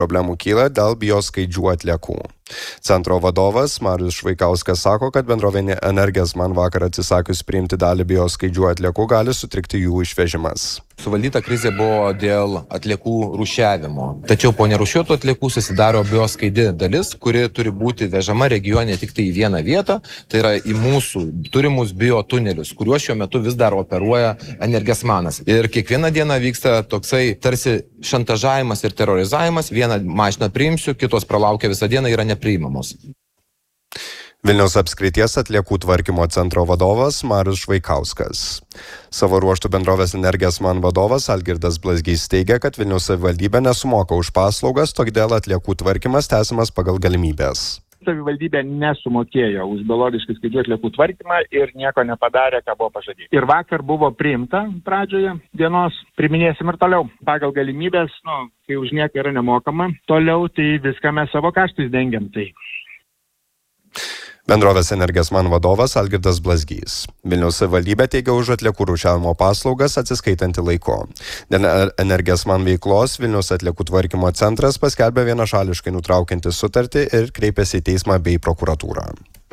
Problemų kyla dėl bioskaidžių atliekų. Centro vadovas Marius Švaikauskas sako, kad bendrovė Energesman vakar atsisakius priimti dalį bioskaidžių atliekų gali sutrikti jų išvežimas. Suvaldyta krizė buvo dėl atliekų rūšiavimo. Tačiau po nerūšiuotų atliekų susidaro bioskaidi dalis, kuri turi būti vežama regione tik tai į vieną vietą, tai yra į mūsų turimus biotunelius, kuriuos šiuo metu vis dar operuoja Energesmanas. Ir kiekvieną dieną vyksta toksai tarsi šantažavimas ir terrorizavimas. Vieną mašiną priimsiu, kitos pralaukia visą dieną, yra nepriimamos. Vilniaus apskrities atliekų tvarkymo centro vadovas Marius Švaikauskas. Savo ruožtų bendrovės Energesman vadovas Algirdas Blazgys teigia, kad Vilniaus savivaldybė nesumoka už paslaugas, todėl atliekų tvarkymas tęsiamas pagal galimybės. Savivaldybė nesumokėjo už biologiškai skaidžių atliekų tvarkymą ir nieko nepadarė, ką buvo pažadėta. Ir vakar buvo priimta pradžioje dienos, priminėsim ir toliau. Pagal galimybės, kai už nieką yra nemokama, toliau tai viską mes savo kaštais dengiam. Bendrovės Energesman vadovas Algirdas Blazgys. Vilniaus savivaldybė teigia už atliekų rūšiavimo paslaugas atsiskaitanti laiku. Dėl Energesman veiklos Vilniaus atliekų tvarkymo centras paskelbė vienašališkai nutraukiantį sutartį ir kreipėsi į teismą bei prokuratūrą.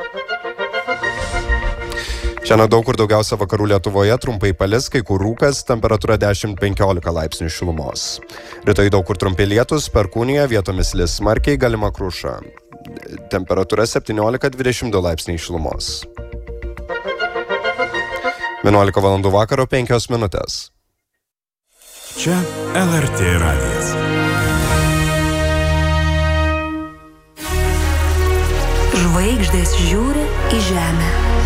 Šiandien daug kur daugiausia vakarų Lietuvoje trumpai palis, kai kur rūkas, temperatūra 10-15 laipsnių šilumos. Rytoj daug kur trumpi lietus, perkūnija, vietomis lis smarkiai, galima kruša. Temperatūra 17-22 laipsniai šilumos. 11 valandų vakaro 5 minutės. Čia LRT radijas. Žvaigždės žiūri į žemę.